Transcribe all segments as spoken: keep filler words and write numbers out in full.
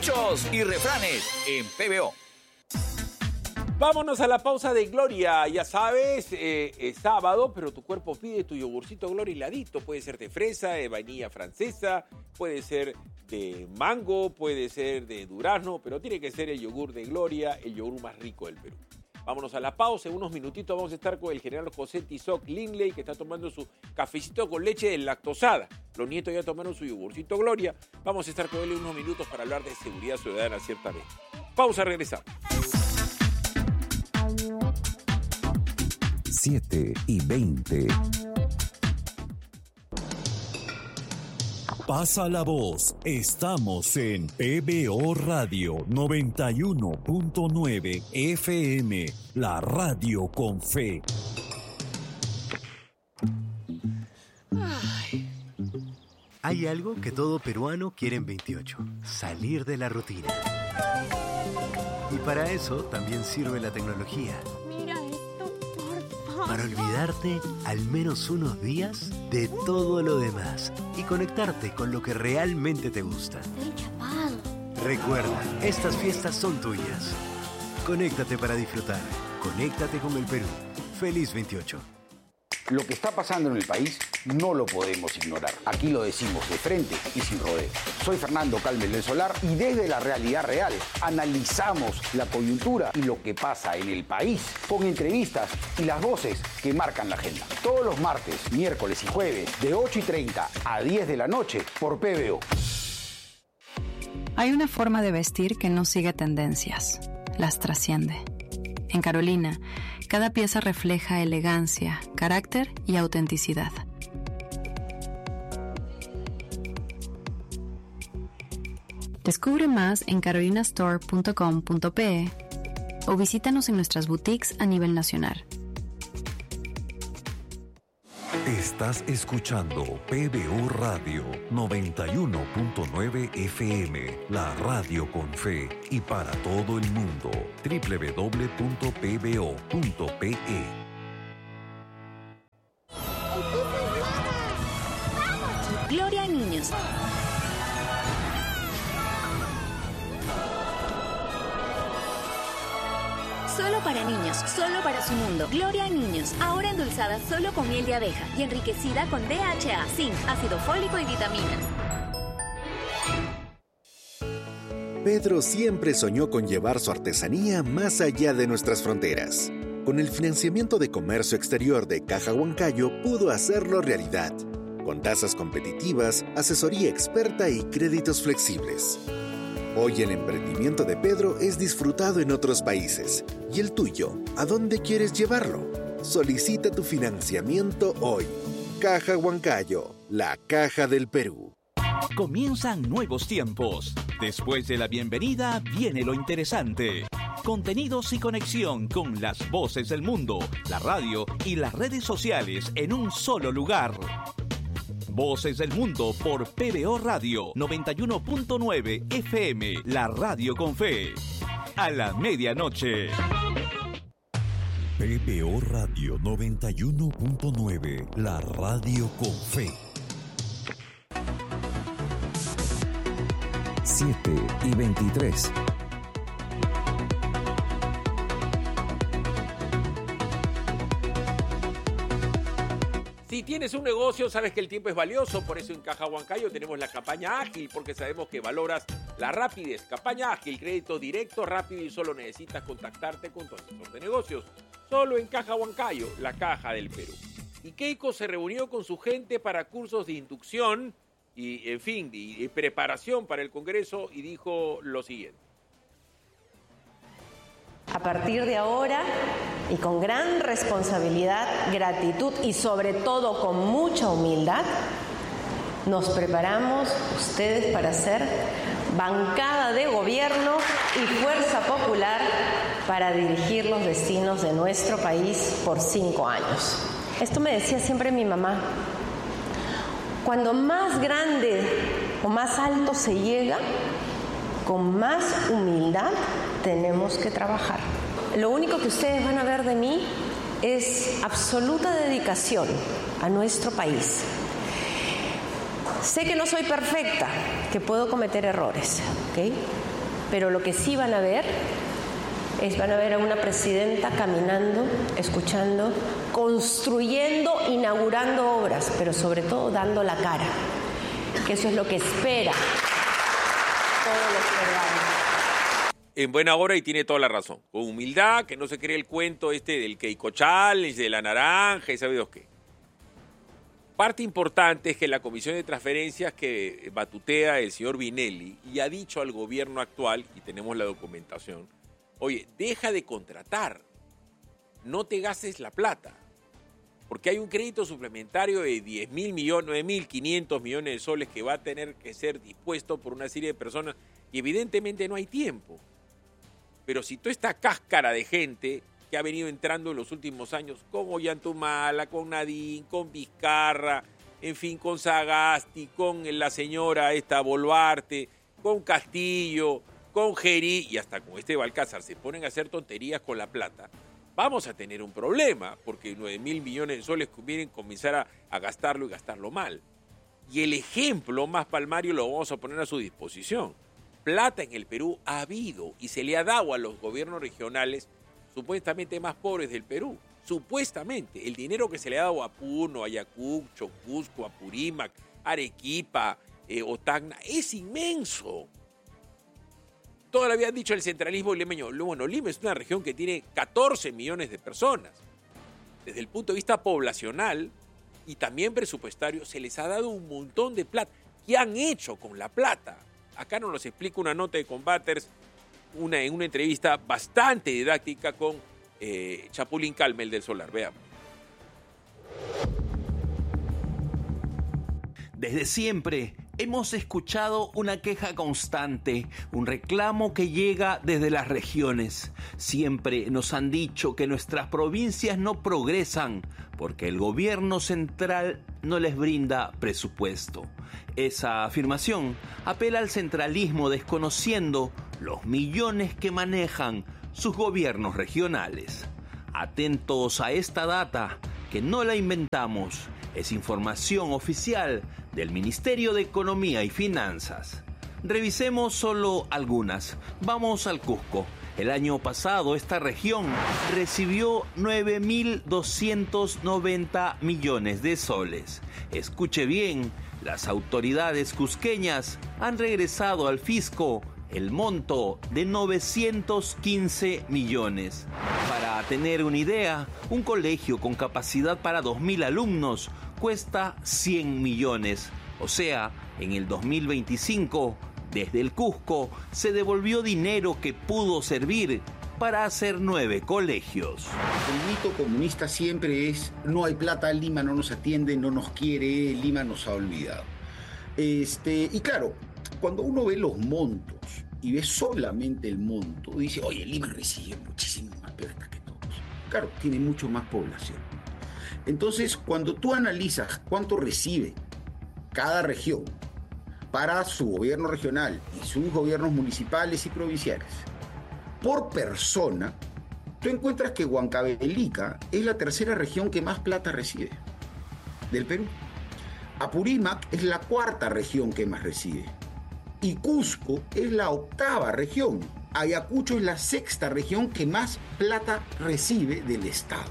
Dichos y refranes en P B O. Vámonos a la pausa de Gloria. Ya sabes, eh, es sábado, pero tu cuerpo pide tu yogurcito Gloria heladito. Puede ser de fresa, de vainilla francesa, puede ser de mango, puede ser de durazno, pero tiene que ser el yogur de Gloria, el yogur más rico del Perú. Vámonos a la pausa. En unos minutitos vamos a estar con el general José Tizoc Lindley, que está tomando su cafecito con leche deslactosada. Los nietos ya tomaron su yogurcito Gloria. Vamos a estar con él en unos minutos para hablar de seguridad ciudadana ciertamente. Pausa, regresamos. siete y veinte. Pasa la voz. Estamos en P B O Radio noventa y uno punto nueve F M, la radio con fe. Ay. Hay algo que todo peruano quiere en veintiocho: salir de la rutina. Y para eso también sirve la tecnología. Mira esto, por favor. Para olvidarte al menos unos días de todo lo demás y conectarte con lo que realmente te gusta. Estoy chapado. Recuerda, estas fiestas son tuyas. Conéctate para disfrutar. Conéctate con el Perú. Feliz veintiocho. Lo que está pasando en el país no lo podemos ignorar. Aquí lo decimos de frente y sin rodeo. Soy Fernando Calmes del Solar y desde la realidad real analizamos la coyuntura y lo que pasa en el país con entrevistas y las voces que marcan la agenda. Todos los martes, miércoles y jueves de ocho y treinta a diez de la noche por P B O. Hay una forma de vestir que no sigue tendencias, las trasciende. En Carolina, cada pieza refleja elegancia, carácter y autenticidad. Descubre más en carolina store punto com punto pe o visítanos en nuestras boutiques a nivel nacional. Estás escuchando P B O Radio noventa y uno punto nueve F M, la radio con fe y para todo el mundo. doble u doble u doble u punto p b o punto p e. Gloria Niños. Solo para niños, solo para su mundo. Gloria a Niños, ahora endulzada solo con miel de abeja y enriquecida con D H A, zinc, ácido fólico y vitaminas. Pedro siempre soñó con llevar su artesanía más allá de nuestras fronteras. Con el financiamiento de comercio exterior de Caja Huancayo pudo hacerlo realidad, con tasas competitivas, asesoría experta y créditos flexibles. Hoy el emprendimiento de Pedro es disfrutado en otros países. ¿Y el tuyo? ¿A dónde quieres llevarlo? Solicita tu financiamiento hoy. Caja Huancayo, la caja del Perú. Comienzan nuevos tiempos. Después de la bienvenida viene lo interesante. Contenidos y conexión con las voces del mundo, la radio y las redes sociales en un solo lugar. Voces del Mundo por P B O Radio noventa y uno punto nueve F M, la radio con fe. A la medianoche. P B O Radio noventa y uno punto nueve, la radio con fe. siete y veintitrés. Si tienes un negocio, sabes que el tiempo es valioso, por eso en Caja Huancayo tenemos la campaña ágil, porque sabemos que valoras la rapidez. Campaña ágil, crédito directo, rápido y solo necesitas contactarte con tu asesor de negocios. Solo en Caja Huancayo, la caja del Perú. Y Keiko se reunió con su gente para cursos de inducción y, en fin, y preparación para el Congreso y dijo lo siguiente. A partir de ahora, y con gran responsabilidad, gratitud y sobre todo con mucha humildad, nos preparamos ustedes para ser bancada de gobierno y fuerza popular para dirigir los destinos de nuestro país por cinco años. Esto me decía siempre mi mamá. Cuando más grande o más alto se llega, con más humildad tenemos que trabajar. Lo único que ustedes van a ver de mí es absoluta dedicación a nuestro país. Sé que no soy perfecta, que puedo cometer errores, ¿ok? pero lo que sí van a ver es, van a ver a una presidenta caminando, escuchando, construyendo, inaugurando obras, pero sobre todo dando la cara, que eso es lo que espera todos los peruanos. En buena hora y tiene toda la razón. Con humildad, que no se cree el cuento este del Keiko Challenge, de la naranja y sabe Dios qué. Parte importante es que la comisión de transferencias que batutea el señor Vinelli y ha dicho al gobierno actual, y tenemos la documentación, oye, deja de contratar, no te gastes la plata, porque hay un crédito suplementario de diez mil millones, nueve mil quinientos millones de soles que va a tener que ser dispuesto por una serie de personas y evidentemente no hay tiempo. Pero si toda esta cáscara de gente que ha venido entrando en los últimos años, con Ollantumala, con Nadine, con Vizcarra, en fin, con Sagasti, con la señora esta Boluarte, con Castillo, con Gerí y hasta con este Balcázar, se ponen a hacer tonterías con la plata, vamos a tener un problema, porque nueve mil millones de soles convienen comenzar a, a gastarlo y gastarlo mal. Y el ejemplo más palmario lo vamos a poner a su disposición. Plata en el Perú ha habido y se le ha dado a los gobiernos regionales supuestamente más pobres del Perú. Supuestamente, el dinero que se le ha dado a Puno, a Ayacucho, Cusco, Apurímac, Arequipa, eh, Otagna, es inmenso. Todavía han dicho el centralismo limeño. Bueno, Lima es una región que tiene catorce millones de personas. Desde el punto de vista poblacional y también presupuestario, se les ha dado un montón de plata. ¿Qué han hecho con la plata? Acá nos los explica una nota de Combaters, una, en una entrevista bastante didáctica con eh, Chapulín Calmel del Solar. Veamos. Desde siempre hemos escuchado una queja constante, un reclamo que llega desde las regiones. Siempre nos han dicho que nuestras provincias no progresan porque el gobierno central no les brinda presupuesto. Esa afirmación apela al centralismo, desconociendo los millones que manejan sus gobiernos regionales. Atentos a esta data, que no la inventamos, es información oficial del Ministerio de Economía y Finanzas. Revisemos solo algunas. Vamos al Cusco. El año pasado esta región recibió nueve mil doscientos noventa millones de soles. Escuche bien, las autoridades cusqueñas han regresado al fisco el monto de novecientos quince millones. Para tener una idea, un colegio con capacidad para dos mil alumnos cuesta cien millones. O sea, en el dos mil veinticinco, desde el Cusco se devolvió dinero que pudo servir para hacer nueve colegios. El mito comunista siempre es: no hay plata, Lima no nos atiende, no nos quiere, Lima nos ha olvidado. Este, y claro, cuando uno ve los montos y ve solamente el monto, dice, oye, Lima recibe muchísimo más plata que todos. Claro, tiene mucho más población. Entonces, cuando tú analizas cuánto recibe cada región para su gobierno regional y sus gobiernos municipales y provinciales, por persona, tú encuentras que Huancavelica es la tercera región que más plata recibe del Perú. Apurímac es la cuarta región que más recibe. Y Cusco es la octava región. Ayacucho es la sexta región que más plata recibe del Estado.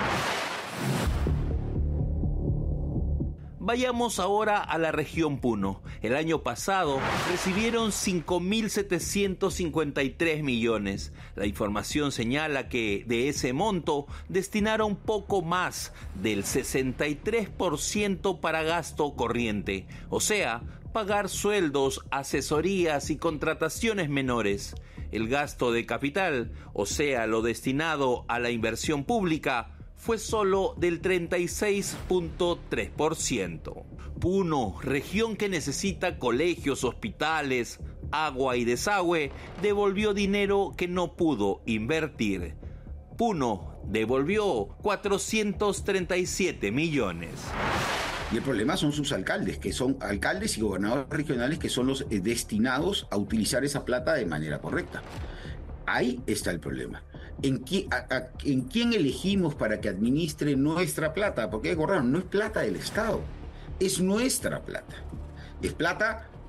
Vayamos ahora a la región Puno. El año pasado recibieron cinco mil setecientos cincuenta y tres millones. La información señala que de ese monto destinaron poco más del sesenta y tres por ciento para gasto corriente, o sea, pagar sueldos, asesorías y contrataciones menores. El gasto de capital, o sea, lo destinado a la inversión pública, fue solo del treinta y seis punto tres por ciento. Puno, región que necesita colegios, hospitales, agua y desagüe, devolvió dinero que no pudo invertir. Puno devolvió cuatrocientos treinta y siete millones. Y el problema son sus alcaldes, que son alcaldes y gobernadores regionales que son los destinados a utilizar esa plata de manera correcta. Ahí está el problema. ¿En quién, a, a, ¿En quién elegimos para que administre nuestra plata? Porque recordar, no es plata del Estado, es nuestra plata. Es plata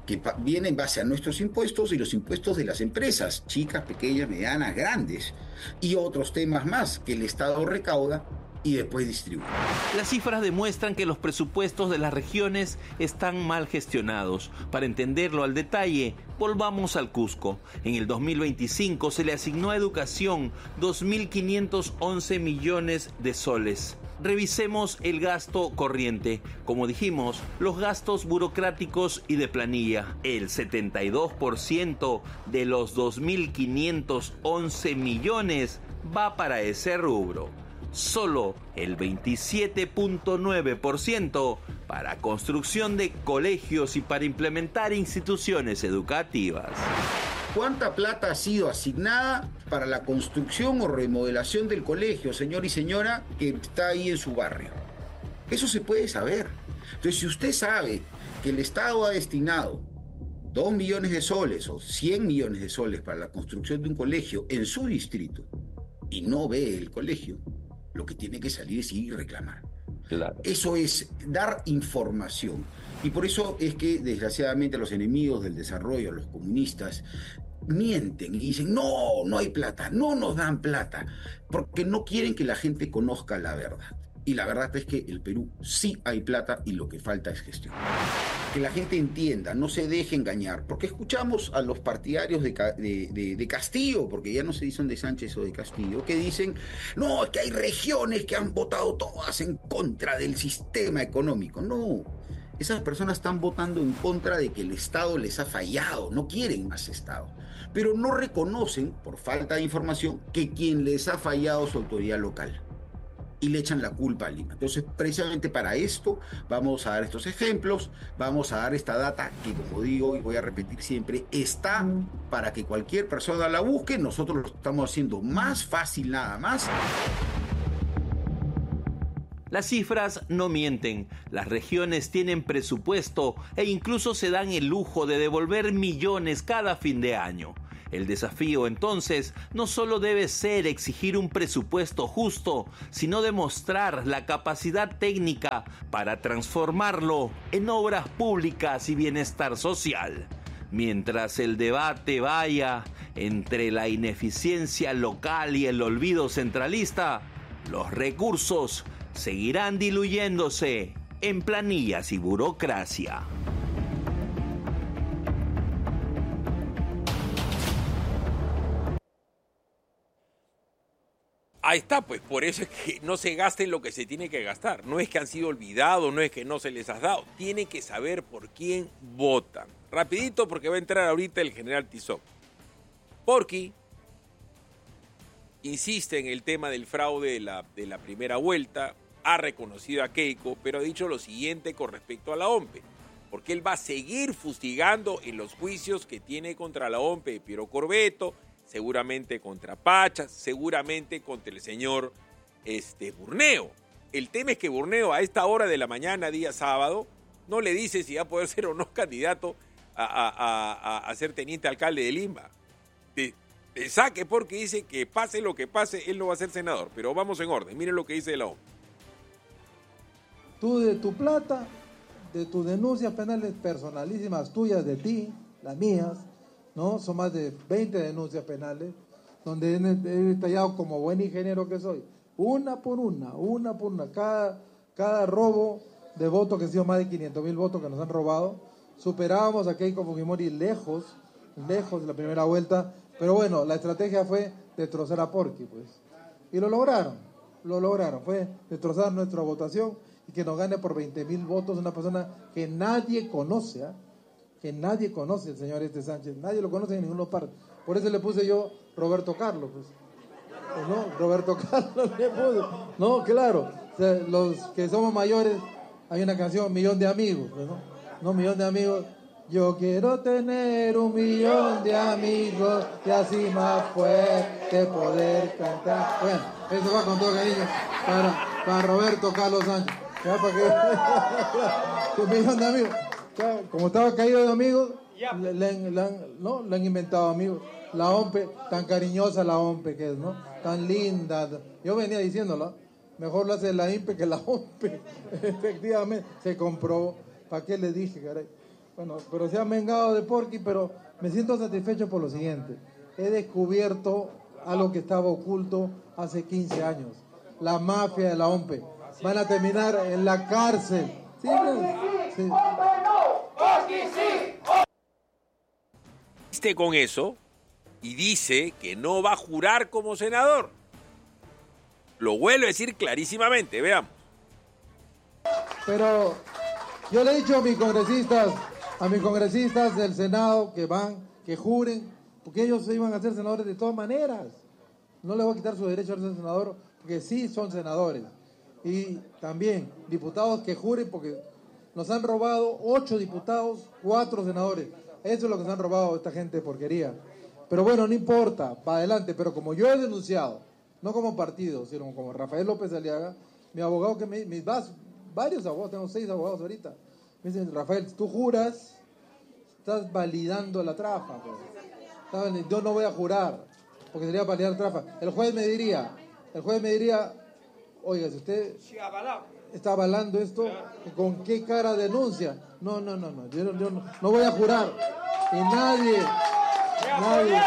que viene en base a nuestros impuestos y los impuestos de las empresas, chicas, pequeñas, medianas, grandes, y otros temas más que el Estado recauda y después distribuye. Las cifras demuestran que los presupuestos de las regiones están mal gestionados. Para entenderlo al detalle, volvamos al Cusco. En el dos mil veinticinco se le asignó a educación dos mil quinientos once millones de soles. Revisemos el gasto corriente. Como dijimos, los gastos burocráticos y de planilla. El setenta y dos por ciento de los dos mil quinientos once millones va para ese rubro. Solo el veintisiete punto nueve por ciento para construcción de colegios y para implementar instituciones educativas. ¿Cuánta plata ha sido asignada para la construcción o remodelación del colegio, señor y señora, que está ahí en su barrio? Eso se puede saber. Entonces, si usted sabe que el Estado ha destinado dos millones de soles o cien millones de soles para la construcción de un colegio en su distrito y no ve el colegio, lo que tiene que salir es ir y reclamar. Claro. Eso es dar información. Y por eso es que, desgraciadamente, los enemigos del desarrollo, los comunistas, mienten y dicen, no, no hay plata, no nos dan plata, porque no quieren que la gente conozca la verdad. Y la verdad es que el Perú sí hay plata y lo que falta es gestión. Que la gente entienda, no se deje engañar, porque escuchamos a los partidarios de, de, de, de Castillo, porque ya no se dicen de Sánchez o de Castillo, que dicen, no, es que hay regiones que han votado todas en contra del sistema económico. No, esas personas están votando en contra de que el Estado les ha fallado, no quieren más Estado, pero no reconocen, por falta de información, que quien les ha fallado es su autoridad local. Y le echan la culpa a Lima. Entonces, precisamente para esto vamos a dar estos ejemplos, vamos a dar esta data que, como digo y voy a repetir siempre, está para que cualquier persona la busque. Nosotros lo estamos haciendo más fácil nada más. Las cifras no mienten. Las regiones tienen presupuesto e incluso se dan el lujo de devolver millones cada fin de año. El desafío, entonces, no solo debe ser exigir un presupuesto justo, sino demostrar la capacidad técnica para transformarlo en obras públicas y bienestar social. Mientras el debate vaya entre la ineficiencia local y el olvido centralista, los recursos seguirán diluyéndose en planillas y burocracia. Ahí está, pues por eso es que no se gasten lo que se tiene que gastar. No es que han sido olvidados, no es que no se les ha dado. Tienen que saber por quién votan. Rapidito, porque va a entrar ahorita el general Tizón. Porky insiste en el tema del fraude de la, de la primera vuelta, ha reconocido a Keiko, pero ha dicho lo siguiente con respecto a la O M P E, porque él va a seguir fustigando en los juicios que tiene contra la O M P E de Piero Corbeto, seguramente contra Pacha, seguramente contra el señor este, Burneo. El tema es que Burneo a esta hora de la mañana, día sábado, no le dice si va a poder ser o no candidato a, a, a, a ser teniente alcalde de Lima. De, de saque porque dice que pase lo que pase, él no va a ser senador. Pero vamos en orden, miren lo que dice la O M P E. Tú de tu plata, de tus denuncias penales personalísimas tuyas de ti, las mías, ¿no? Son más de veinte denuncias penales, donde he detallado como buen ingeniero que soy, una por una, una por una, cada, cada robo de votos, que ha sido más de quinientos mil votos que nos han robado, superábamos a Keiko Fujimori lejos, lejos de la primera vuelta, pero bueno, la estrategia fue destrozar a Porky, pues, y lo lograron, lo lograron, fue destrozar nuestra votación y que nos gane por veinte mil votos una persona que nadie conoce, ¿eh? que nadie conoce, el señor este Sánchez, nadie lo conoce en ninguna parte. Por eso le puse yo Roberto Carlos, pues. Pues no, Roberto Carlos le puse. No, claro, o sea, los que somos mayores, hay una canción, Millón de Amigos, pues, ¿no? No, Millón de Amigos. Yo quiero tener un millón de amigos y así más fuerte poder cantar. Bueno, eso va con todo cariño para, para Roberto Carlos Sánchez. ¿Ya? Para que... un millón de amigos. Como estaba caído de amigos, le, le, le, han, ¿no? le han inventado amigos. La O M P E, tan cariñosa la O M P E que es, ¿no? Tan linda. Yo venía diciéndolo, mejor lo hace la I N P E que la O M P E. Efectivamente, se comprobó. ¿Para qué le dije, caray? Bueno, pero se han vengado de Porky, pero me siento satisfecho por lo siguiente. He descubierto algo que estaba oculto hace quince años. La mafia de la O M P E. Van a terminar en la cárcel. ¿Sí? Sí. Esté con eso y dice que no va a jurar como senador. Lo vuelvo a decir clarísimamente, veamos. Pero yo le he dicho a mis congresistas, a mis congresistas del Senado que van, que juren, porque ellos se iban a ser senadores de todas maneras. No les voy a quitar su derecho a ser senador, porque sí son senadores. Y también diputados que juren, porque nos han robado ocho diputados, cuatro senadores. Eso es lo que se han robado esta gente de porquería. Pero bueno, no importa, para adelante. Pero como yo he denunciado, no como partido, sino como Rafael López Aliaga, mi abogado que me, mis vas, varios abogados, tengo seis abogados ahorita, me dicen, Rafael, tú juras, estás validando la trafa. Pues. Yo no voy a jurar, porque sería validar la trafa. El juez me diría, el juez me diría, oiga, si usted está avalando esto, ¿con qué cara denuncia? No, no, no, no, yo, yo no, no voy a jurar. Y nadie, nadie.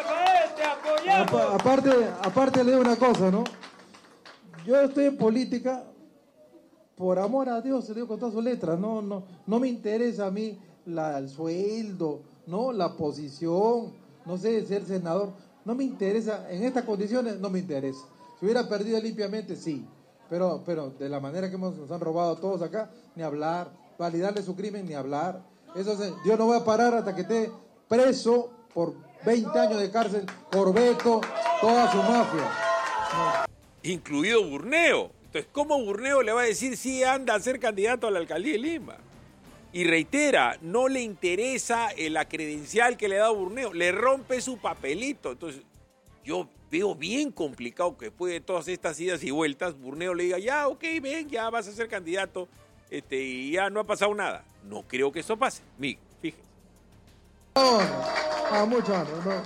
Aparte, aparte le digo una cosa, ¿no? Yo estoy en política por amor a Dios, se digo con todas sus letras, no, no, no me interesa a mí la, el sueldo, no, la posición, no sé, ser senador, no me interesa, en estas condiciones no me interesa. Si hubiera perdido limpiamente, sí, pero, pero de la manera que hemos, nos han robado todos acá, ni hablar, validarle su crimen, ni hablar. Eso se, yo no voy a parar hasta que esté preso por veinte años de cárcel por Beto, toda su mafia. No. Incluido Burneo. Entonces, ¿cómo Burneo le va a decir si anda a ser candidato a la alcaldía de Lima? Y reitera, no le interesa la credencial que le da Burneo, le rompe su papelito. Entonces, yo veo bien complicado que después de todas estas idas y vueltas, Burneo le diga, ya, ok, ven, ya vas a ser candidato, este, y ya no ha pasado nada. No creo que eso pase. Miguel, fíjese. No, a mucho no, no.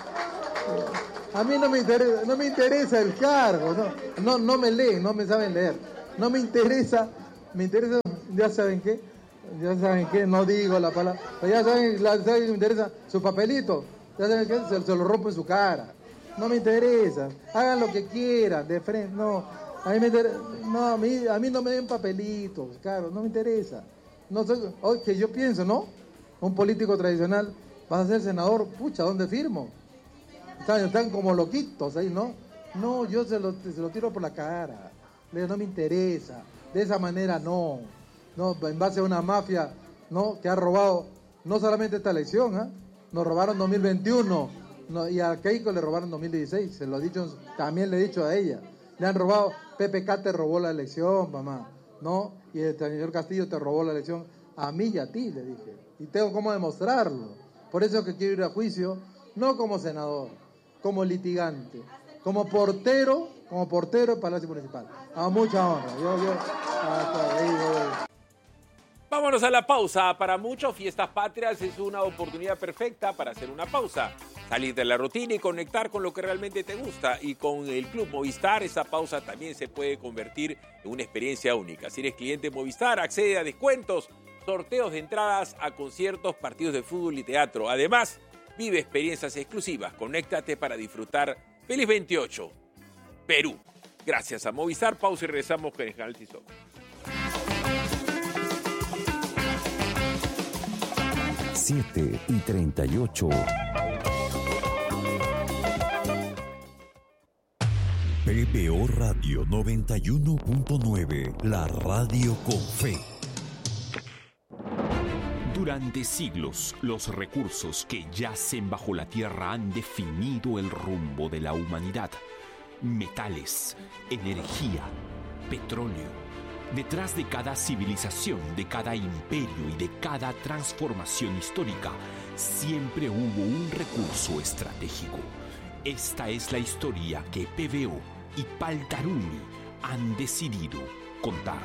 A mí no me interesa, no me interesa el cargo, no, no, no me leen, no me saben leer. No me interesa, me interesa, ya saben qué, ya saben qué, no digo la palabra, pero ya saben, la, saben que me interesa su papelito, ya saben qué, se, se lo rompo en su cara. No me interesa, hagan lo que quieran, de frente, no, a mí me interesa, no, a mí, a mí no me den papelitos, claro, no me interesa. No soy, oh, que yo pienso, ¿no? Un político tradicional, vas a ser senador, pucha, ¿dónde firmo? Están, están como loquitos ahí, ¿no? No, yo se lo, se lo tiro por la cara. No me interesa. De esa manera no. No, en base a una mafia, ¿no? Que ha robado, no solamente esta elección, ¿eh? Nos robaron en dos mil veintiuno. No, y a Keiko le robaron en dos mil dieciséis. Se lo he dicho, también le he dicho a ella. Le han robado, P P K te robó la elección, mamá. ¿No? Y el señor Castillo te robó la elección a mí y a ti, le dije. Y tengo cómo demostrarlo. Por eso que quiero ir a juicio, no como senador, como litigante, como portero, como portero del Palacio Municipal. A mucha honra. Yo, yo, hasta ahí, yo. Vámonos a la pausa. Para muchos, Fiestas Patrias es una oportunidad perfecta para hacer una pausa, salir de la rutina y conectar con lo que realmente te gusta. Y con el Club Movistar, esa pausa también se puede convertir en una experiencia única. Si eres cliente Movistar, accede a descuentos, sorteos de entradas a conciertos, partidos de fútbol y teatro. Además, vive experiencias exclusivas. Conéctate para disfrutar. Feliz veintiocho, Perú. Gracias a Movistar. Pausa y regresamos con el canal Tizoc. siete y treinta y ocho. P B O Radio noventa y uno punto nueve, la radio con fe. Durante siglos, los recursos que yacen bajo la tierra han definido el rumbo de la humanidad. Metales, energía, petróleo. Detrás de cada civilización, de cada imperio y de cada transformación histórica, siempre hubo un recurso estratégico. Esta es la historia que P B O y Paltaruni han decidido contar.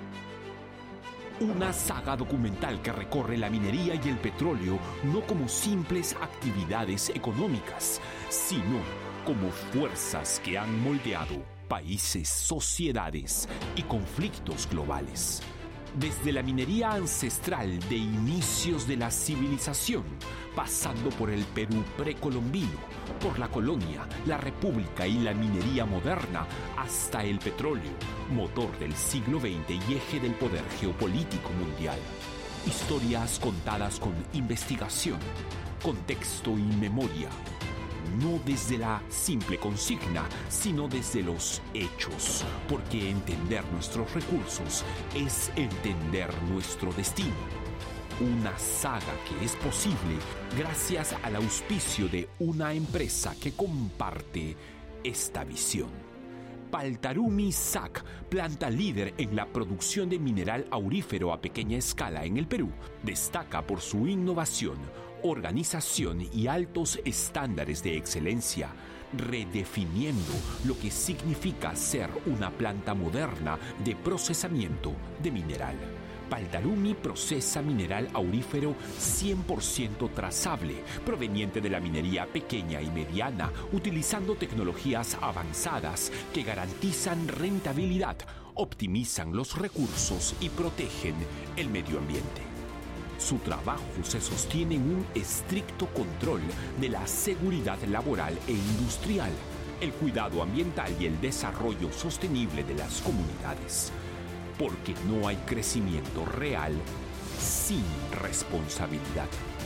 Una saga documental que recorre la minería y el petróleo no como simples actividades económicas, sino como fuerzas que han moldeado países, sociedades y conflictos globales. Desde la minería ancestral de inicios de la civilización, pasando por el Perú precolombino, por la colonia, la república y la minería moderna, hasta el petróleo, motor del siglo veinte y eje del poder geopolítico mundial. Historias contadas con investigación, contexto y memoria. No desde la simple consigna, sino desde los hechos, porque entender nuestros recursos es entender nuestro destino. Una saga que es posible gracias al auspicio de una empresa que comparte esta visión. Paltarumi S A C, planta líder en la producción de mineral aurífero a pequeña escala en el Perú, destaca por su innovación, organización y altos estándares de excelencia, redefiniendo lo que significa ser una planta moderna de procesamiento de mineral. Paltarumi procesa mineral aurífero cien por ciento trazable, proveniente de la minería pequeña y mediana, utilizando tecnologías avanzadas que garantizan rentabilidad, optimizan los recursos y protegen el medio ambiente. Su trabajo se sostiene en un estricto control de la seguridad laboral e industrial, el cuidado ambiental y el desarrollo sostenible de las comunidades. Porque no hay crecimiento real sin responsabilidad.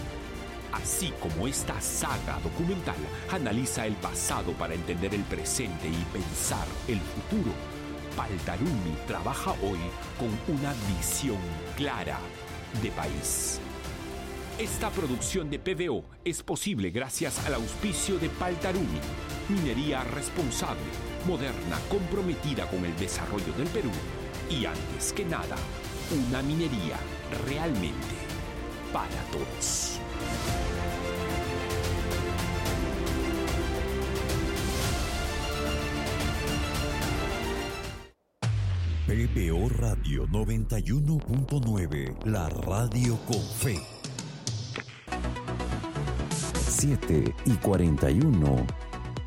Así como esta saga documental analiza el pasado para entender el presente y pensar el futuro, Paltarumi trabaja hoy con una visión clara de país. Esta producción de P B O es posible gracias al auspicio de Paltarumi, minería responsable, moderna, comprometida con el desarrollo del Perú y, antes que nada, una minería realmente para todos. P B O Radio noventa y uno punto nueve, la radio con fe. siete y cuarenta y uno